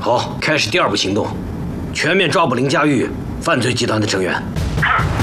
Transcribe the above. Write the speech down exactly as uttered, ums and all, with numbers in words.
头开始第二步行动，全面抓捕林佳玉犯罪集团的成员。 是。